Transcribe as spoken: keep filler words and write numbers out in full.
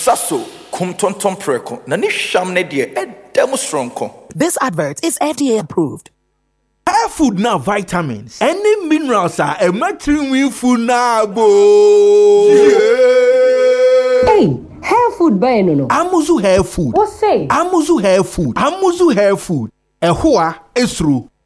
Saso, kum tonton preko, na ni sham ne die, e demo stronko. This advert is F D A approved. Hair food now vitamins. Any minerals are a matching food now, bo. Hey, hair food buy no no. Amuzu hair food. What say? Amuzu hair food. Amuzu hair food. Ehua esru.